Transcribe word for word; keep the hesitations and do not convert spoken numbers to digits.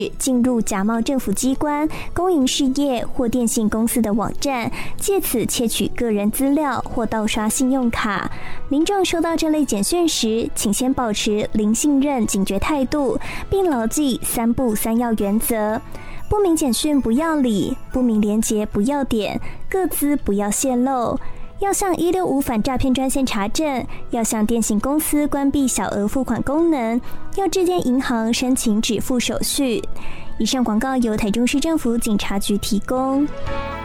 进入假冒政府机关、公营事业或电信公司的网站，借此窃取个人资料或盗刷信用卡。民众收到这类简讯时，请先保持零信任警觉态度，并牢记三不三要原则：不明简讯不要理，不明连结不要点，个资不要泄露。要向一六五反诈骗专线查证，要向电信公司关闭小额付款功能，要致电银行申请止付手续。以上广告由台中市政府警察局提供。